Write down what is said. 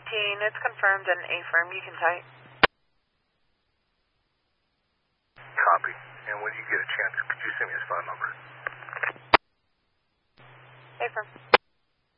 it's confirmed and affirmed. You can type. Copy. And when you get a chance, could you send me his phone number?